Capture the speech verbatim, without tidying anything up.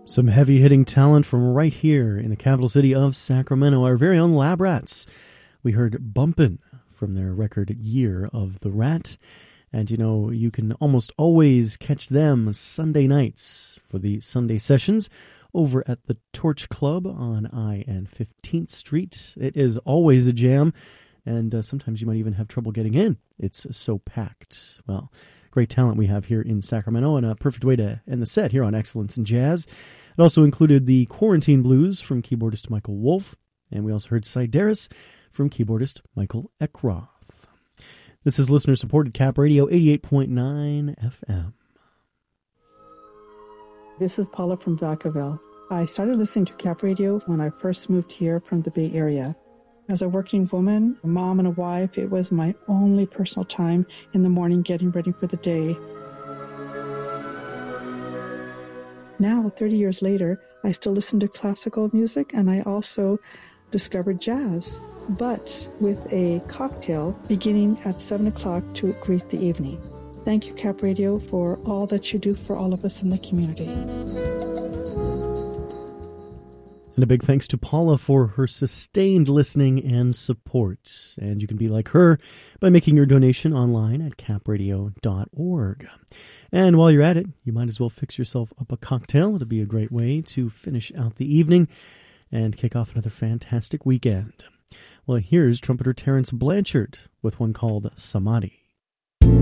Some heavy-hitting talent from right here in the capital city of Sacramento, our very own Lab Rats. We heard Bumpin' from their record Year of the Rat. And, you know, you can almost always catch them Sunday nights for the Sunday sessions over at the Torch Club on I and fifteenth Street. It is always a jam, and uh, sometimes you might even have trouble getting in. It's so packed. Well, great talent we have here in Sacramento, and a perfect way to end the set here on Excellence in Jazz. It also included the Quarantine Blues from keyboardist Michael Wolf, and we also heard Sideris from keyboardist Michael Eckroth. This is listener-supported Cap Radio eighty-eight point nine F M. This is Paula from Vacaville. I started listening to Cap Radio when I first moved here from the Bay Area. As a working woman, a mom and a wife, it was my only personal time in the morning getting ready for the day. Now, thirty years later, I still listen to classical music, and I also discovered jazz, but with a cocktail beginning at seven o'clock to greet the evening. Thank you, Cap Radio, for all that you do for all of us in the community. And a big thanks to Paula for her sustained listening and support. And you can be like her by making your donation online at cap radio dot org. And while you're at it, you might as well fix yourself up a cocktail. It'll be a great way to finish out the evening and kick off another fantastic weekend. Well, here's trumpeter Terrence Blanchard with one called Samadhi.